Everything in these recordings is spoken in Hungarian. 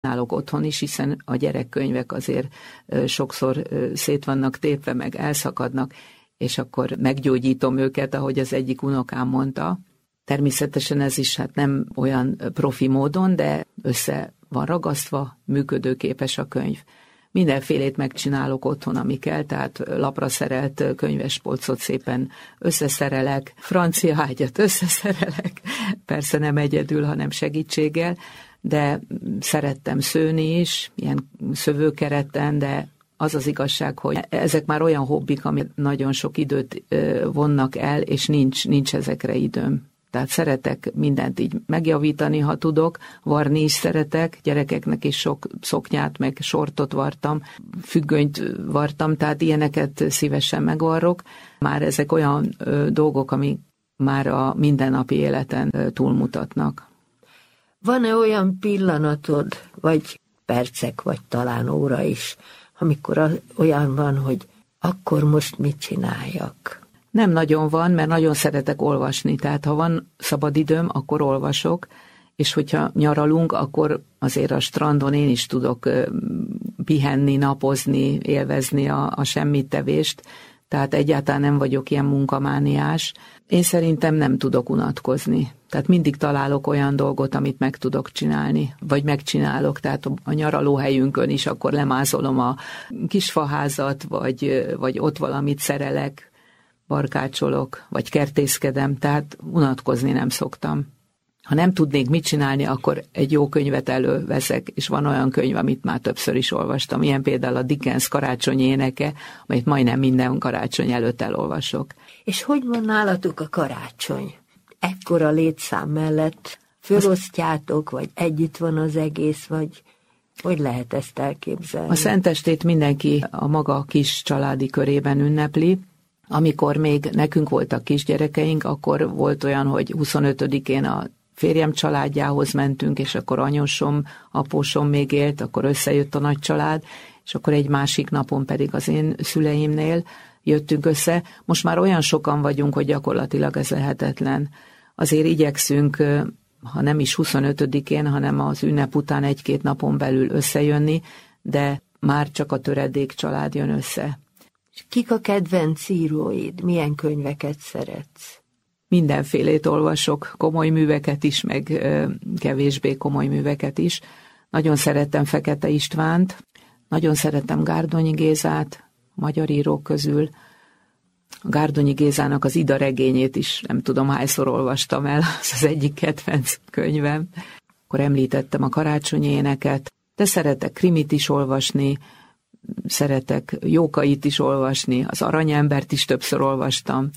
csinálok otthon is, hiszen a gyerekkönyvek azért sokszor szét vannak tépve, meg elszakadnak, és akkor meggyógyítom őket, ahogy az egyik unokám mondta. Természetesen ez is hát nem olyan profi módon, de össze van ragasztva, működőképes a könyv. Mindenfélét megcsinálok otthon, ami kell, tehát lapra szerelt könyvespolcot szépen összeszerelek, francia ágyat összeszerelek, persze nem egyedül, hanem segítséggel, de szerettem szőni is, ilyen szövőkereten, de az az igazság, hogy ezek már olyan hobbik, ami nagyon sok időt vonnak el, és nincs ezekre időm. Tehát szeretek mindent így megjavítani, ha tudok, varni is szeretek, gyerekeknek is sok szoknyát, meg sortot vartam, függönyt vartam, tehát ilyeneket szívesen megvarrok. Már ezek olyan dolgok, amik már a mindennapi életen túlmutatnak. Van-e olyan pillanatod, vagy percek, vagy talán óra is, amikor olyan van, hogy akkor most mit csináljak? Nem nagyon van, mert nagyon szeretek olvasni, tehát ha van szabad időm, akkor olvasok, és hogyha nyaralunk, akkor azért a strandon én is tudok pihenni, napozni, élvezni a semmittevést, tehát egyáltalán nem vagyok ilyen munkamániás. Én szerintem nem tudok unatkozni. Tehát mindig találok olyan dolgot, amit meg tudok csinálni, vagy megcsinálok, tehát a nyaralóhelyünkön is akkor lemázolom a kisfaházat, vagy ott valamit szerelek, barkácsolok, vagy kertészkedem, tehát unatkozni nem szoktam. Ha nem tudnék mit csinálni, akkor egy jó könyvet előveszek, és van olyan könyv, amit már többször is olvastam, ilyen például a Dickens Karácsonyi éneke, amit majdnem minden karácsony előtt elolvasok. És hogy van nálatok a karácsony? Ekkora létszám mellett fölosztjátok, vagy együtt van az egész, vagy hogy lehet ezt elképzelni? A Szentestét mindenki a maga kis családi körében ünnepli. Amikor még nekünk voltak kisgyerekeink, akkor volt olyan, hogy 25-én a férjem családjához mentünk, és akkor anyósom, apósom még élt, akkor összejött a nagy család, és akkor egy másik napon pedig az én szüleimnél jöttünk össze. Most már olyan sokan vagyunk, hogy gyakorlatilag ez lehetetlen. Azért igyekszünk, ha nem is 25-én, hanem az ünnep után 1-2 napon belül összejönni, de már csak a töredék család jön össze. Kik a kedvenc íróid? Milyen könyveket szeretsz? Mindenfélét olvasok, komoly műveket is, meg kevésbé komoly műveket is. Nagyon szerettem Fekete Istvánt, nagyon szerettem Gárdonyi Gézát, magyar írók közül. A Gárdonyi Gézának az Ida regényét is nem tudom hányszor olvastam el, az egyik kedvenc könyvem. Akkor említettem a Karácsonyi éneket, de szeretek krimit is olvasni, szeretek Jókait is olvasni, az Aranyembert is többször olvastam.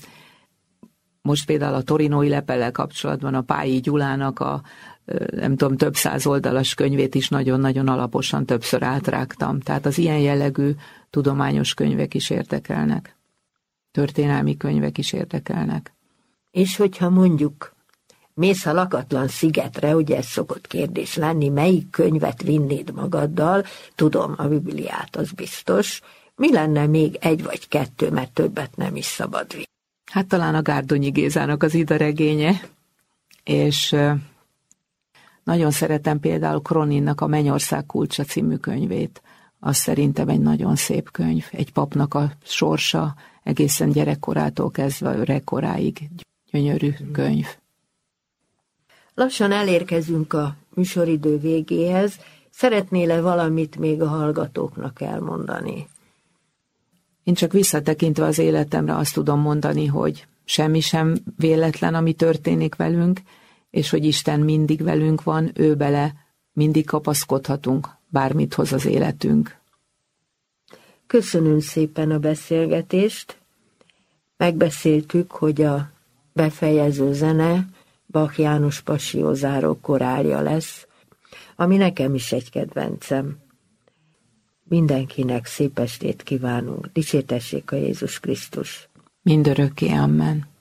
Most például a Torinói lepellel kapcsolatban a Pályi Gyulának a nem tudom, több 100 oldalas könyvét is nagyon-nagyon alaposan többször átrágtam. Tehát az ilyen jellegű tudományos könyvek is érdekelnek. Történelmi könyvek is érdekelnek. És hogyha mondjuk mész a lakatlan szigetre, ugye ez szokott kérdés lenni, melyik könyvet vinnéd magaddal, tudom, a Bibliát, az biztos. Mi lenne még 1 vagy 2, mert többet nem is szabad vinni? Hát talán a Gárdonyi Gézának az Ida regénye, és nagyon szeretem például Croninnak a Mennyország kulcsa című könyvét. Az szerintem egy nagyon szép könyv, egy papnak a sorsa, egészen gyerekkorától kezdve öregkoráig gyönyörű könyv. Lassan elérkezünk a műsoridő végéhez. Szeretnél-e valamit még a hallgatóknak elmondani? Én csak visszatekintve az életemre azt tudom mondani, hogy semmi sem véletlen, ami történik velünk, és hogy Isten mindig velünk van, ő bele mindig kapaszkodhatunk, bármit hoz az életünk. Köszönöm szépen a beszélgetést. Megbeszéltük, hogy a befejező zene Bach János Passiózáró korálja lesz, ami nekem is egy kedvencem. Mindenkinek szép estét kívánunk. Dicsértessék a Jézus Krisztus. Mindörökké, amen.